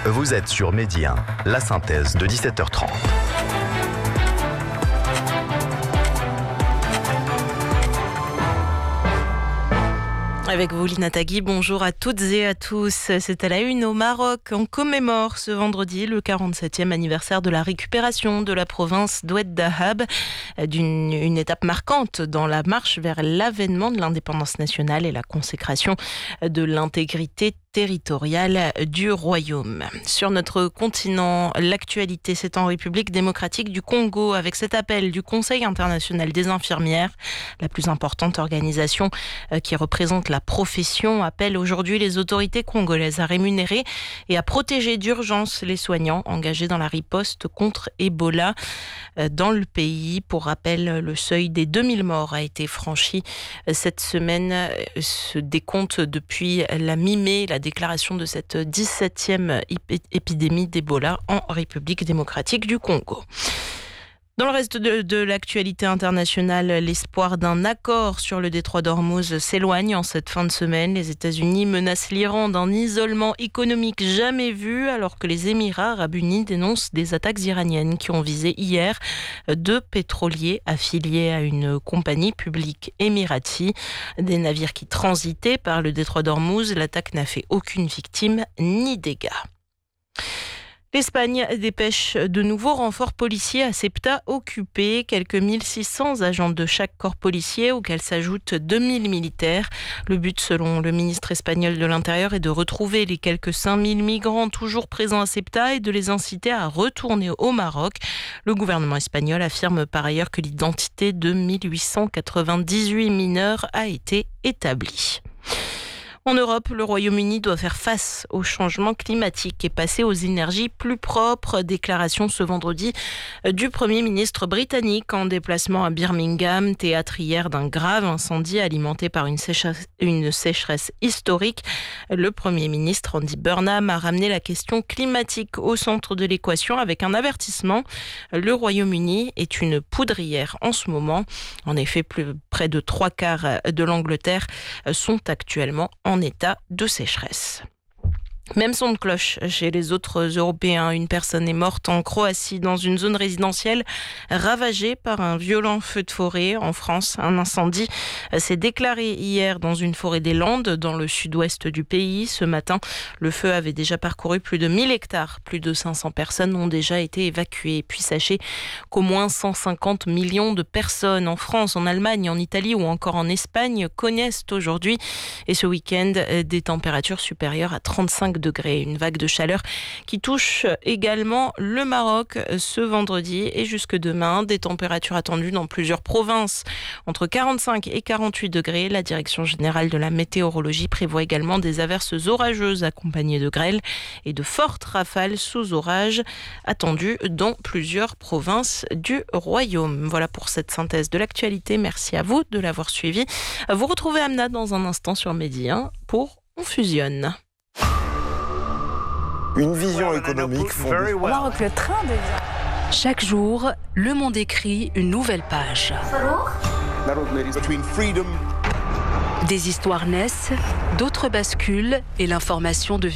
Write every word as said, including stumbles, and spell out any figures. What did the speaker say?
Vous êtes sur Midi un, la synthèse de dix-sept heures trente. Avec vous, Lina Tagui, bonjour à toutes et à tous. C'est à la une au Maroc. On commémore ce vendredi le quarante-septième anniversaire de la récupération de la province d'Oued Dahab, d'une une étape marquante dans la marche vers l'avènement de l'indépendance nationale et la consécration de l'intégrité territoriale du royaume. Sur notre continent, l'actualité, c'est en République démocratique du Congo, avec cet appel du Conseil international des infirmières, la plus importante organisation qui représente la profession, appelle aujourd'hui les autorités congolaises à rémunérer et à protéger d'urgence les soignants engagés dans la riposte contre Ebola dans le pays. Pour rappel, le seuil des deux mille morts a été franchi cette semaine. Ce décompte depuis la mi-mai, la déclaration de cette dix-septième épidémie d'Ebola en République démocratique du Congo. Dans le reste de, de l'actualité internationale, l'espoir d'un accord sur le détroit d'Ormuz s'éloigne en cette fin de semaine. Les États-Unis menacent l'Iran d'un isolement économique jamais vu, alors que les Émirats arabes unis dénoncent des attaques iraniennes qui ont visé hier deux pétroliers affiliés à une compagnie publique émirati. Des navires qui transitaient par le détroit d'Ormuz. L'attaque n'a fait aucune victime ni dégâts. L'Espagne dépêche de nouveaux renforts policiers à Ceuta occupés, quelques mille six cents agents de chaque corps policier auxquels s'ajoutent deux mille militaires. Le but, selon le ministre espagnol de l'Intérieur, est de retrouver les quelques cinq mille migrants toujours présents à Ceuta et de les inciter à retourner au Maroc. Le gouvernement espagnol affirme par ailleurs que l'identité de mille huit cent quatre-vingt-dix-huit mineurs a été établie. En Europe, le Royaume-Uni doit faire face au changement climatique et passer aux énergies plus propres. Déclaration ce vendredi du Premier ministre britannique en déplacement à Birmingham, théâtre hier d'un grave incendie alimenté par une sécheresse, une sécheresse historique. Le Premier ministre Andy Burnham a ramené la question climatique au centre de l'équation avec un avertissement. Le Royaume-Uni est une poudrière en ce moment. En effet, plus près de trois quarts de l'Angleterre sont actuellement en état de sécheresse. Même son de cloche chez les autres Européens. Une personne est morte en Croatie dans une zone résidentielle ravagée par un violent feu de forêt. En France, un incendie s'est déclaré hier dans une forêt des Landes, dans le sud-ouest du pays. Ce matin, le feu avait déjà parcouru plus de mille hectares. Plus de cinq cents personnes ont déjà été évacuées. Et puis sachez qu'au moins cent cinquante millions de personnes en France, en Allemagne, en Italie ou encore en Espagne connaissent aujourd'hui et ce week-end des températures supérieures à trente-cinq degrés. Une vague de chaleur qui touche également le Maroc ce vendredi et jusque demain. Des températures attendues dans plusieurs provinces entre quarante-cinq et quarante-huit degrés. La Direction générale de la météorologie prévoit également des averses orageuses accompagnées de grêle et de fortes rafales sous orage attendues dans plusieurs provinces du Royaume. Voilà pour cette synthèse de l'actualité. Merci à vous de l'avoir suivi. Vous retrouvez Amna dans un instant sur Midi un pour On Fusionne. Une vision économique fondée. Au Maroc, le train déjà. Chaque jour, Le Monde écrit une nouvelle page. Des histoires naissent, d'autres basculent et l'information devient